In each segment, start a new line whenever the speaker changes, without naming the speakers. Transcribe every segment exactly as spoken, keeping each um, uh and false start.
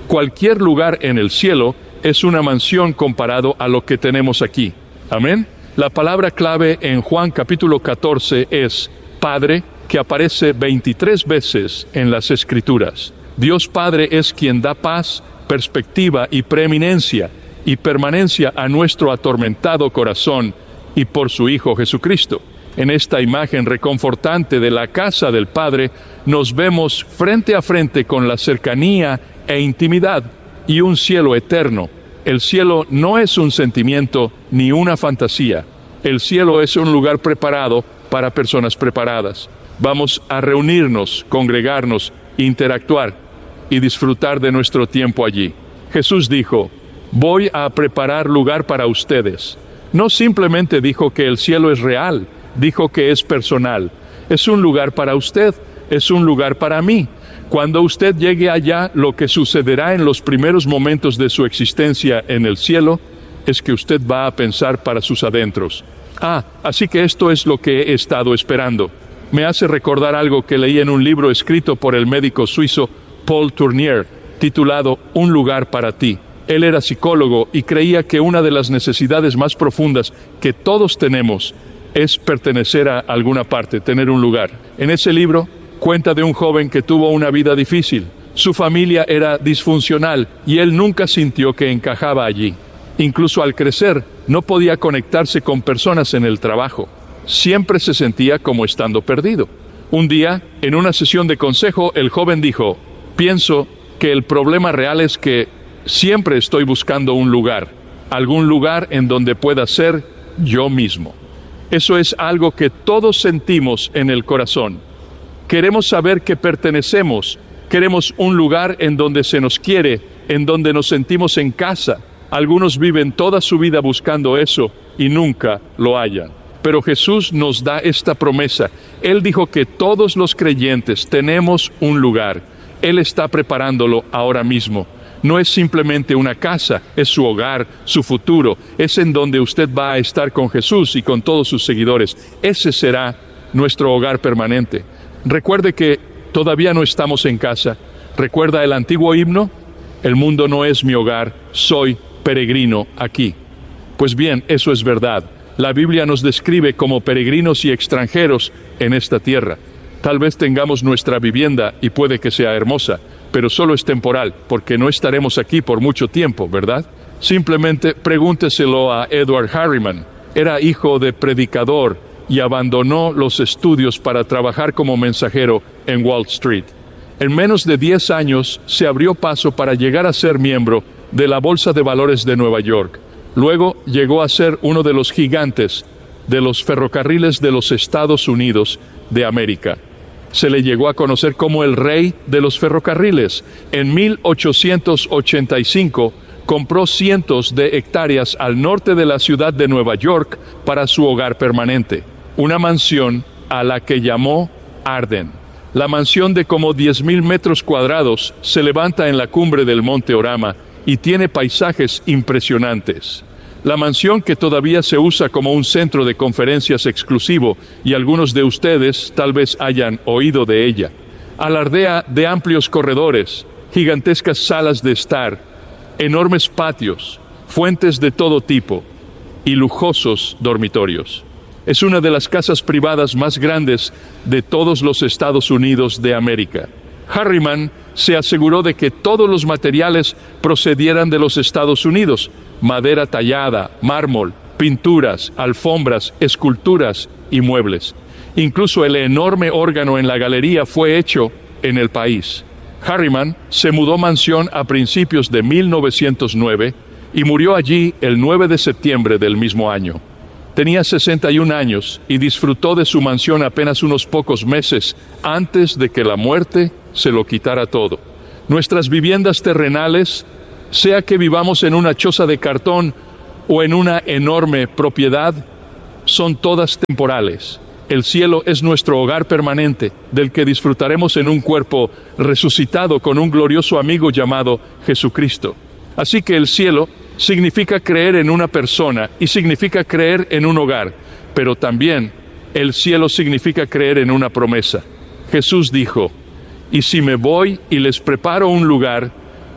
Cualquier lugar en el cielo es una mansión comparado a lo que tenemos aquí. Amén. La palabra clave en Juan capítulo catorce es Padre, que aparece veintitrés veces en las Escrituras. Dios Padre es quien da paz, perspectiva y preeminencia y permanencia a nuestro atormentado corazón y por su Hijo Jesucristo. En esta imagen reconfortante de la casa del Padre, nos vemos frente a frente con la cercanía e intimidad y un cielo eterno. El cielo no es un sentimiento ni una fantasía. El cielo es un lugar preparado para personas preparadas. Vamos a reunirnos, congregarnos, interactuar y disfrutar de nuestro tiempo allí. Jesús dijo, voy a preparar lugar para ustedes. No simplemente dijo que el cielo es real, dijo que es personal. Es un lugar para usted, es un lugar para mí. Cuando usted llegue allá, lo que sucederá en los primeros momentos de su existencia en el cielo es que usted va a pensar para sus adentros. Ah, así que esto es lo que he estado esperando. Me hace recordar algo que leí en un libro escrito por el médico suizo Paul Tournier, titulado Un lugar para ti. Él era psicólogo y creía que una de las necesidades más profundas que todos tenemos es pertenecer a alguna parte, tener un lugar. En ese libro cuenta de un joven que tuvo una vida difícil. Su familia era disfuncional y él nunca sintió que encajaba allí. Incluso al crecer, no podía conectarse con personas en el trabajo. Siempre se sentía como estando perdido. Un día, en una sesión de consejo, el joven dijo, pienso que el problema real es que siempre estoy buscando un lugar, algún lugar en donde pueda ser yo mismo. Eso es algo que todos sentimos en el corazón. Queremos saber que pertenecemos, queremos un lugar en donde se nos quiere, en donde nos sentimos en casa. Algunos viven toda su vida buscando eso y nunca lo hallan. Pero Jesús nos da esta promesa. Él dijo que todos los creyentes tenemos un lugar. Él está preparándolo ahora mismo. No es simplemente una casa, es su hogar, su futuro. Es en donde usted va a estar con Jesús y con todos sus seguidores. Ese será nuestro hogar permanente. Recuerde que todavía no estamos en casa. ¿Recuerda el antiguo himno? El mundo no es mi hogar, soy peregrino aquí. Pues bien, eso es verdad. La Biblia nos describe como peregrinos y extranjeros en esta tierra. Tal vez tengamos nuestra vivienda y puede que sea hermosa, pero solo es temporal, porque no estaremos aquí por mucho tiempo, ¿verdad? Simplemente pregúnteselo a Edward Harriman. Era hijo de predicador y abandonó los estudios para trabajar como mensajero en Wall Street. En menos de diez años se abrió paso para llegar a ser miembro de la Bolsa de Valores de Nueva York. Luego llegó a ser uno de los gigantes de los ferrocarriles de los Estados Unidos de América. Se le llegó a conocer como el rey de los ferrocarriles. En mil ochocientos ochenta y cinco compró cientos de hectáreas al norte de la ciudad de Nueva York para su hogar permanente. Una mansión a la que llamó Arden. La mansión de como diez mil metros cuadrados se levanta en la cumbre del Monte Orama y tiene paisajes impresionantes. La mansión, que todavía se usa como un centro de conferencias exclusivo, y algunos de ustedes tal vez hayan oído de ella, alardea de amplios corredores, gigantescas salas de estar, enormes patios, fuentes de todo tipo y lujosos dormitorios. Es una de las casas privadas más grandes de todos los Estados Unidos de América. Harriman se aseguró de que todos los materiales procedieran de los Estados Unidos: madera tallada, mármol, pinturas, alfombras, esculturas y muebles. Incluso el enorme órgano en la galería fue hecho en el país. Harriman se mudó mansión a principios de mil novecientos nueve y murió allí el nueve de septiembre del mismo año. Tenía sesenta y un años y disfrutó de su mansión apenas unos pocos meses antes de que la muerte se lo quitara todo. Nuestras viviendas terrenales, sea que vivamos en una choza de cartón o en una enorme propiedad, son todas temporales. El cielo es nuestro hogar permanente, del que disfrutaremos en un cuerpo resucitado con un glorioso amigo llamado Jesucristo. Así que el cielo significa creer en una persona y significa creer en un hogar, pero también el cielo significa creer en una promesa. Jesús dijo: y si me voy y les preparo un lugar,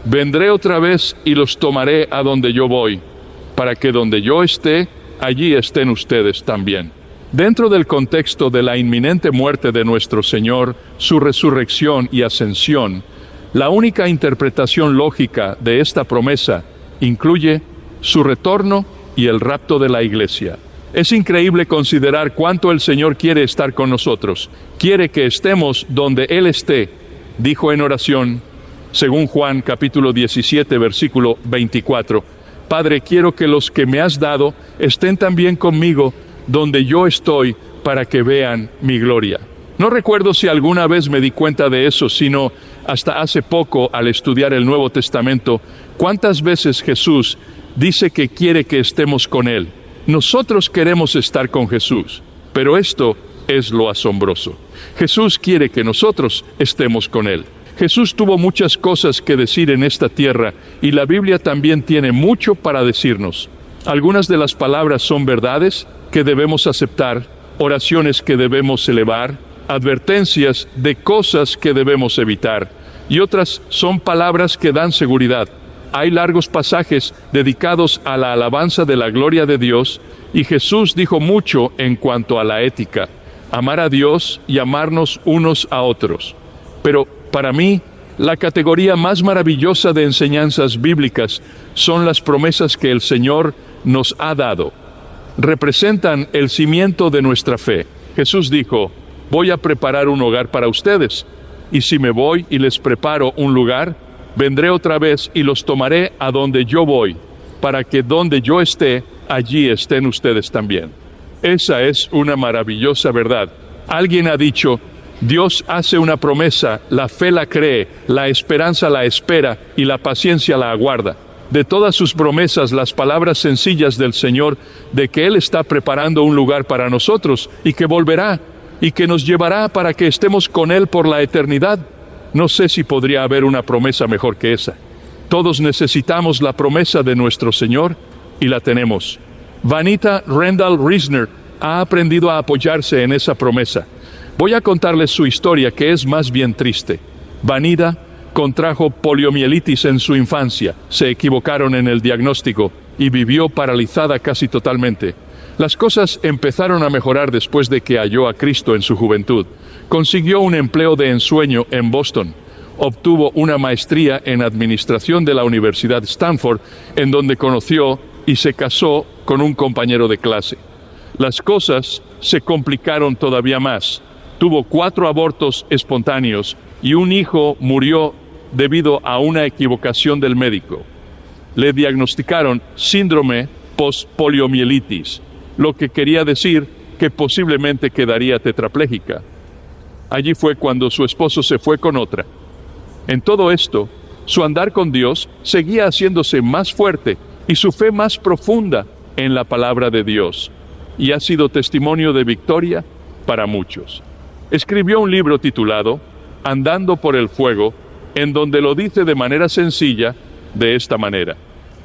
vendré otra vez y los tomaré a donde yo voy, para que donde yo esté, allí estén ustedes también. Dentro del contexto de la inminente muerte de nuestro Señor, su resurrección y ascensión, la única interpretación lógica de esta promesa incluye su retorno y el rapto de la iglesia. Es increíble considerar cuánto el Señor quiere estar con nosotros. Quiere que estemos donde Él esté, dijo en oración, según Juan capítulo diecisiete, versículo veinticuatro. Padre, quiero que los que me has dado estén también conmigo donde yo estoy, para que vean mi gloria. No recuerdo si alguna vez me di cuenta de eso, sino hasta hace poco al estudiar el Nuevo Testamento, cuántas veces Jesús dice que quiere que estemos con Él. Nosotros queremos estar con Jesús, pero esto es lo asombroso. Jesús quiere que nosotros estemos con Él. Jesús tuvo muchas cosas que decir en esta tierra, y la Biblia también tiene mucho para decirnos. Algunas de las palabras son verdades que debemos aceptar, oraciones que debemos elevar, advertencias de cosas que debemos evitar, y otras son palabras que dan seguridad. Hay largos pasajes dedicados a la alabanza de la gloria de Dios, y Jesús dijo mucho en cuanto a la ética, amar a Dios y amarnos unos a otros. Pero para mí, la categoría más maravillosa de enseñanzas bíblicas son las promesas que el Señor nos ha dado. Representan el cimiento de nuestra fe. Jesús dijo, voy a preparar un hogar para ustedes, y si me voy y les preparo un lugar, vendré otra vez y los tomaré a donde yo voy, para que donde yo esté, allí estén ustedes también. Esa es una maravillosa verdad. Alguien ha dicho, Dios hace una promesa, la fe la cree, la esperanza la espera y la paciencia la aguarda. De todas sus promesas, las palabras sencillas del Señor de que Él está preparando un lugar para nosotros y que volverá y que nos llevará para que estemos con Él por la eternidad. No sé si podría haber una promesa mejor que esa. Todos necesitamos la promesa de nuestro Señor y la tenemos. Vanita Randall Risner ha aprendido a apoyarse en esa promesa. Voy a contarles su historia, que es más bien triste. Vanita contrajo poliomielitis en su infancia, se equivocaron en el diagnóstico y vivió paralizada casi totalmente. Las cosas empezaron a mejorar después de que halló a Cristo en su juventud. Consiguió un empleo de ensueño en Boston. Obtuvo una maestría en administración de la Universidad Stanford, en donde conoció y se casó con un compañero de clase. Las cosas se complicaron todavía más. Tuvo cuatro abortos espontáneos y un hijo murió debido a una equivocación del médico. Le diagnosticaron síndrome post-poliomielitis, lo que quería decir que posiblemente quedaría tetrapléjica. Allí fue cuando su esposo se fue con otra. En todo esto, su andar con Dios seguía haciéndose más fuerte y su fe más profunda en la palabra de Dios, y ha sido testimonio de victoria para muchos. Escribió un libro titulado Andando por el Fuego, en donde lo dice de manera sencilla, de esta manera: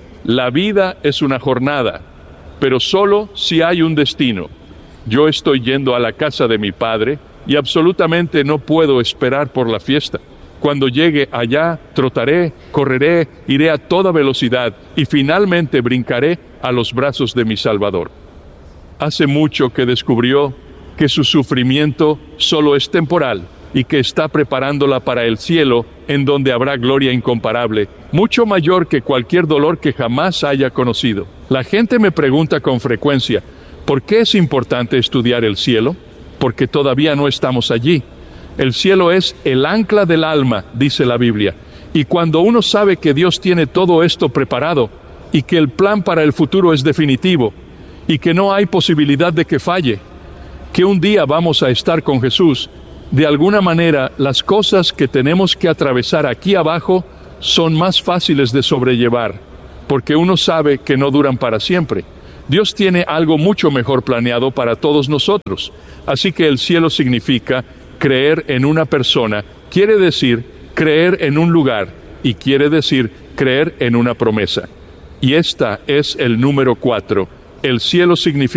la vida es una jornada, pero solo si hay un destino. Yo estoy yendo a la casa de mi padre y absolutamente no puedo esperar por la fiesta. Cuando llegue allá, trotaré, correré, iré a toda velocidad y finalmente brincaré a los brazos de mi Salvador. Hace mucho que descubrió que su sufrimiento solo es temporal y que está preparándola para el cielo, en donde habrá gloria incomparable, mucho mayor que cualquier dolor que jamás haya conocido. La gente me pregunta con frecuencia, ¿por qué es importante estudiar el cielo? Porque todavía no estamos allí. El cielo es el ancla del alma, dice la Biblia, y cuando uno sabe que Dios tiene todo esto preparado, y que el plan para el futuro es definitivo, y que no hay posibilidad de que falle, que un día vamos a estar con Jesús, de alguna manera las cosas que tenemos que atravesar aquí abajo son más fáciles de sobrellevar, porque uno sabe que no duran para siempre. Dios tiene algo mucho mejor planeado para todos nosotros, así que el cielo significa creer en una persona, quiere decir creer en un lugar, y quiere decir creer en una promesa. Y esta es el número cuatro. El cielo significa